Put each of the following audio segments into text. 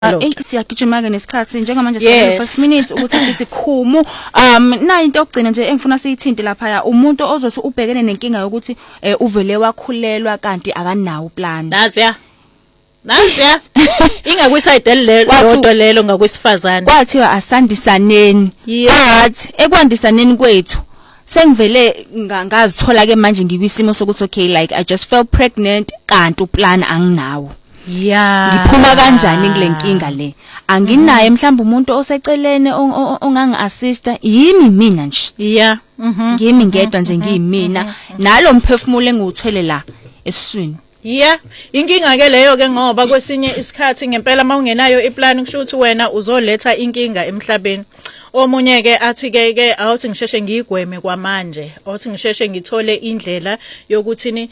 Siyagijima ke nesikhathi njengamanje first minute ukuthi sithi khumu na into yokugcina nje engifuna siyithinte lapha umuntu ozothi ubhekene nenkinga yokuthi uvele wakhulelwa kanti akanawo plan. Naziya ingakwiside lelo lelo ngakwesifazane kwathiwa asandisaneni but ekwandisaneni kwethu sengivele ngazithola ke manje ngikwisimo sokuthi okay like I just felt pregnant kanti uplan anginawo. Ngiphuma kanjani kule nkinga le? Anginaye mhlawumbe umuntu osecelene ongangi-assista yimi mina nje. Ngimi ngedwa nje ngiyimina nalo mphefumulo engiwuthwele la esiswini. Inkinga ke leyo ke ngoba kwesinye isikhathi ngempela mawungenayo iplan kusho ukuthi wena uzoletha inkinga emhlabeni. Omunye ke athi ke awuthi ngisheshe ngiyigweme kwamanje awuthi ngisheshe ngithole indlela yokuthi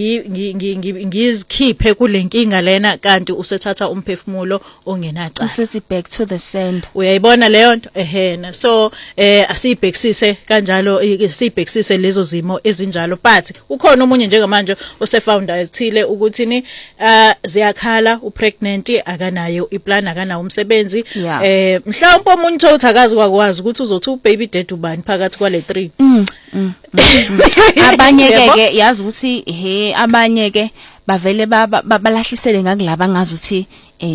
ngizikhiphe kule nkinga lena kanti usethatha umphefumulo ongenacala usethi back to the sand. Uyayibona leyo nto ehena so asiyibhekisise kanjalo sibhekisise lezo zimo ezinjalo but ukhona umunye njengamanje osefounder ethile ukuthi ziyakhala upregnant akanayo iplan akanawo umsebenzi mhlawumbe umuntu uthi akazi kwazi ukuthi uzothi ubaby dad ubani phakathi kwale 3 abanye ke yazi ukuthi abanye ke bavele balahlisele ngakulaba ngazi ukuthi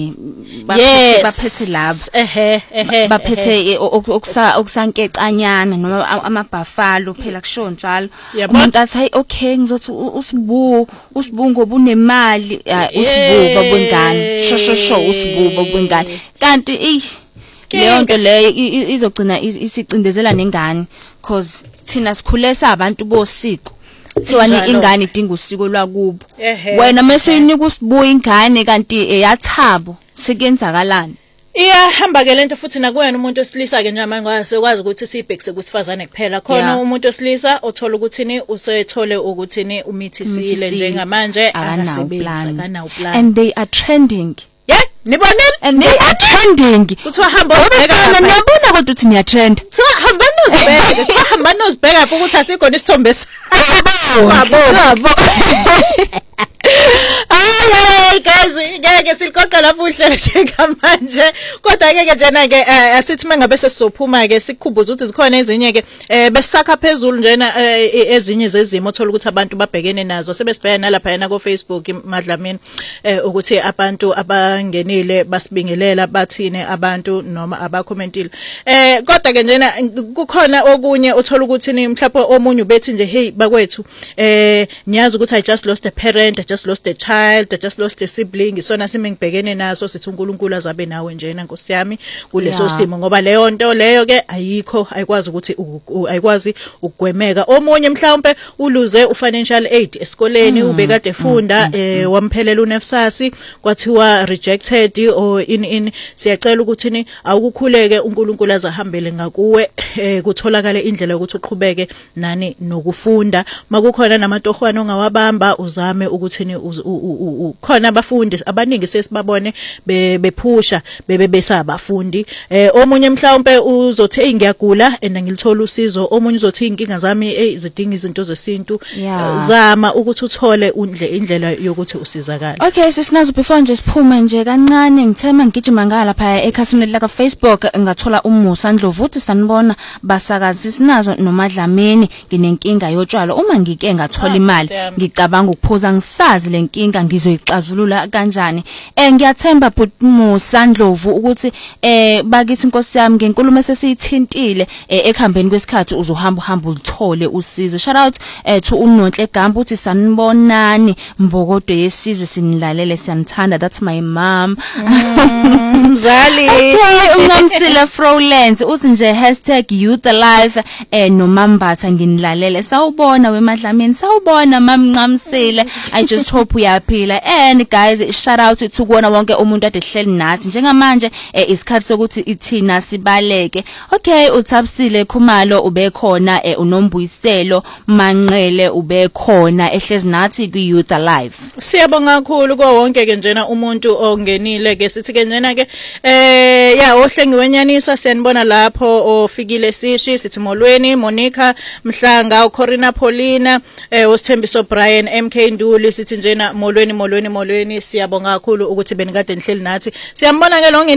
baphethe labo baphethe okusankecanyana noma amabhafalo phela kusho njalo umuntu athi hey okay ngizothi usibu ngoba unemali usibuba bwengane shosho usibuba bwengane kanti leyo nto leyo izogcina isicindezela nengane cause thina sikhule sabantu bosiko thiwani ingane idinga usiko lwakubo wena mase uyinika usibuya ingane kanti eyathabo sekuyenzakalani hamba ke lento futhi nakuwena umuntu osilisa ke njengamanje ngwasekwazi ukuthi sibhekise kusifazane kuphela khona umuntu osilisa othola ukuthi usethole ukuthi umithisile njengamanje akanawo plan and they are trending. Nibonile and they are trending kuthiwa hamba ubheka niyabona kodwa uthi niya trend kuthiwa hamba nozibheka ukuthi asikhona isithombe guys ngeke siliqoqa lapho uhlelo njengamanje kodwa ke njena ke asithi mangabe sesizophuma ke sikhumbuza ukuthi zikhona ezinye ke besakha phezulu njena ezinye zezimo othola ukuthi abantu babhekene nazo sebesibheka nalapha yana ko Facebook Madlamini ukuthi abantu abangenile basibingelela bathine abantu noma abacommentile kodwa ke njena kukhona okunye othola ukuthi mhlawumbe omunye ubethi nje hey bakwethu niyazi ukuthi I just lost a parent I just lost a child I just lost a sibling isona sime ngibhekene naso sithi uNkulunkulu azabe nawe njena Nkosi yami kuleso simo ngoba leyo nto leyo ke ayikho ayikwazi ukuthi ayikwazi ukugwemeka omunye mhlawumbe uluze ufinancial aid esikoleni ubekade efunda wamphelela uNFSAS kwathiwa rejected or in siyacela ukuthi awukukhuleke uNkulunkulu azahambele ngakuwe kutholakala indlela yokuthi uqhubeke nani nokufunda makukhona namatohwana ongawabamba uzame ukuthi khona abafundi abaningi sesibabone bephusha besabafundi omunye mhlawumbe uzothi ngiyagula ngilithola usizo omunye uzothi inkinga zami zidinga izinto zesintu zama ukuthi uthole indlela yokuthi usizakala. Okay sisinazo before nje siphume nje kancane ngithema ngigijima ngala phaya ekhasini la Facebook ngathola uMusa Ndlovu uthi sanibona basakazi sinazo noMadlamini nginenkinga yotshwala uma ngike ngathola imali ngicabanga ukuphuza ngisazi lenkinga ngizoyixazulula kanjani ngiyathemba but Musa Ndlovu ukuthi bakithi Nkosi yami ngenkulumo esesiyithintile ekhambeni kwesikhathi uzohamba ulithole usizo. Shout out to uNonhle Gamba uthi sanibonani Mbokodo yesizwe sinilalele siyanithanda that's my mom mzali uNomsile Frowlands uthi nje #youthalive noMambatha nginilalele sawubona weMadlamini sawubona mamncamsile I just hope uyaphila and guys shout out to kuona wonke umuntu ade hleli nathi njengamanje isikhathi sokuthi ithina sibaleke. Okay uThabisile Khumalo ubekhona uNombuyiselo Manqele ubekhona ehlezi nathi ku Youth Alive. Siyabonga kakhulu kwa wonke ke njena umuntu ongenile ke sithi ke njena ke ohlengi wenyanisa siyanibona lapho ofikile sishi sithi molweni Monica Mhlanga uCorina Paulina uSithembiso Brian MK Ndula kakhulu sithi njena molweni siyabonga kakhulu ukuthi benikade nihleli nathi siyambona ke lo